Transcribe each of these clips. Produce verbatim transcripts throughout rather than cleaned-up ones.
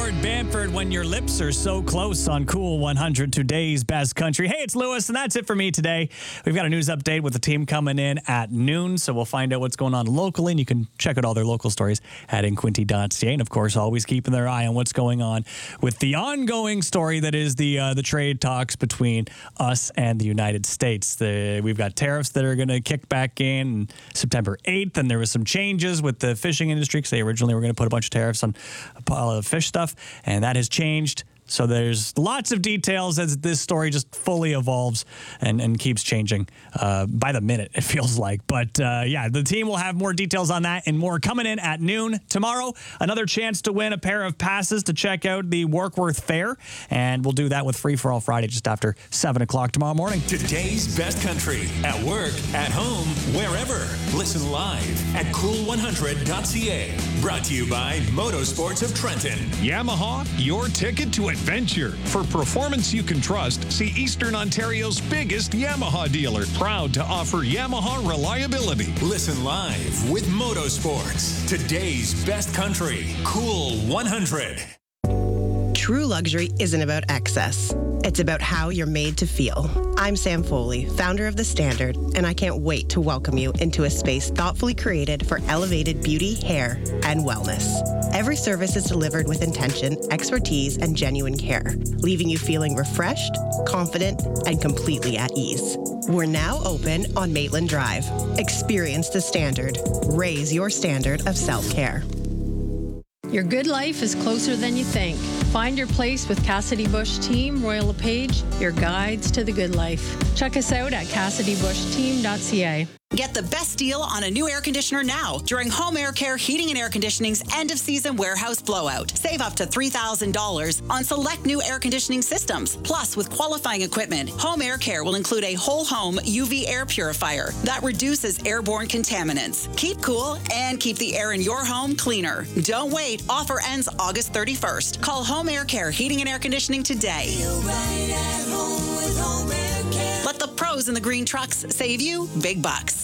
Howard Bamford, When Your Lips Are So Close on Cool one hundred, today's best country. Hey, it's Lewis, and that's it for me today. We've got a news update with the team coming in at noon, so we'll find out what's going on locally, and you can check out all their local stories at inquinty dot c a. And, of course, always keeping their eye on what's going on with the ongoing story that is the uh, the trade talks between us and the United States. The, we've got tariffs that are going to kick back in September eighth, and there was some changes with the fishing industry because they originally were going to put a bunch of tariffs on a pile of fish stuff, and that has changed. So there's lots of details as this story just fully evolves and, and keeps changing uh, by the minute, it feels like. But uh, yeah, the team will have more details on that and more coming in at noon tomorrow. Another chance to win a pair of passes to check out the Warkworth Fair. And we'll do that with Free for All Friday just after seven o'clock tomorrow morning. Today's best country, at work, at home, wherever. Listen live at cool one hundred dot c a. Brought to you by Motorsports of Trenton. Yamaha, your ticket to adventure. For performance you can trust, see Eastern Ontario's biggest Yamaha dealer. Proud to offer Yamaha reliability. Listen live with Motorsports. Today's best country, Cool one hundred. True luxury isn't about excess. It's about how you're made to feel. I'm Sam Foley, founder of The Standard, and I can't wait to welcome you into a space thoughtfully created for elevated beauty, hair, and wellness. Every service is delivered with intention, expertise, and genuine care, leaving you feeling refreshed, confident, and completely at ease. We're now open on Maitland Drive. Experience The Standard. Raise your standard of self-care. Your good life is closer than you think. Find your place with Cassidy Bush Team, Royal LePage, your guides to the good life. Check us out at cassidy bush team dot c a. Get the best deal on a new air conditioner now during Home Air Care Heating and Air Conditioning's end-of-season warehouse blowout. Save up to three thousand dollars on select new air conditioning systems. Plus, with qualifying equipment, Home Air Care will include a whole-home U V air purifier that reduces airborne contaminants. Keep cool and keep the air in your home cleaner. Don't wait. Offer ends August thirty-first. Call Home Air Care Heating and Air Conditioning today. Feel right at home with Home Air Care. Let the pros in the green trucks save you big bucks.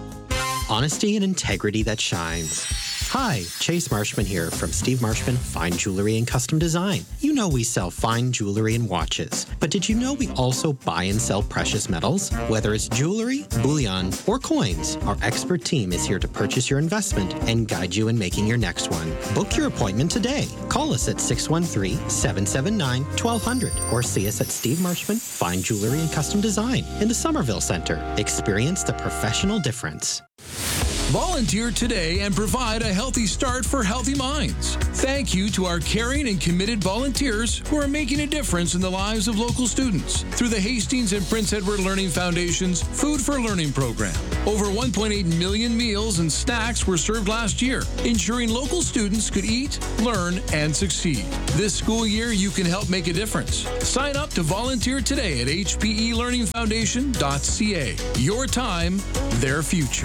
Honesty and integrity that shines. Hi, Chase Marshman here from Steve Marshman Fine Jewelry and Custom Design. You know we sell fine jewelry and watches, but did you know we also buy and sell precious metals? Whether it's jewelry, bullion, or coins, our expert team is here to purchase your investment and guide you in making your next one. Book your appointment today. Call us at six one three, seven seven nine, one two zero zero or see us at Steve Marshman Fine Jewelry and Custom Design in the Somerville Center. Experience the professional difference. Volunteer today and provide a healthy start for healthy minds. Thank you to our caring and committed volunteers who are making a difference in the lives of local students through the Hastings and Prince Edward Learning Foundation's Food for Learning program. Over one point eight million meals and snacks were served last year, ensuring local students could eat, learn, and succeed. This school year, you can help make a difference. Sign up to volunteer today at h p e learning foundation dot c a. Your time, their future.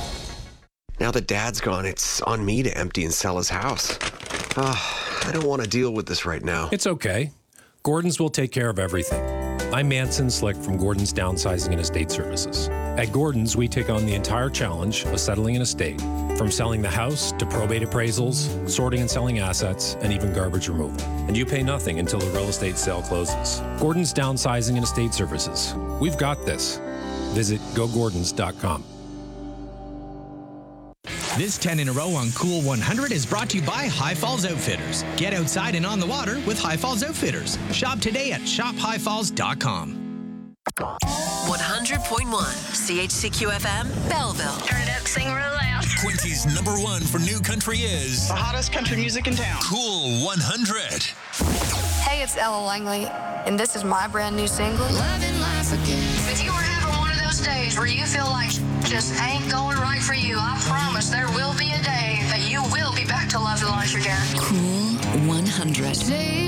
Now that Dad's gone, it's on me to empty and sell his house. Oh, I don't want to deal with this right now. It's okay. Gordon's will take care of everything. I'm Manson Slick from Gordon's Downsizing and Estate Services. At Gordon's, we take on the entire challenge of settling an estate, from selling the house to probate appraisals, sorting and selling assets, and even garbage removal. And you pay nothing until the real estate sale closes. Gordon's Downsizing and Estate Services. We've got this. Visit go gordons dot com. This ten in a row on Cool one hundred is brought to you by High Falls Outfitters. Get outside and on the water with High Falls Outfitters. Shop today at shop high falls dot com. one hundred point one C H C Q F M, Belleville. Turn it up, sing real loud. Quincy's number one for new country is the hottest country music in town. Cool one hundred. Hey, it's Ella Langley, and this is my brand new single, Loving Life Again. If you were having one of those days where you feel like just ain't going right for you, I promise there will be a day that you will be back to loving life again. Cool one hundred.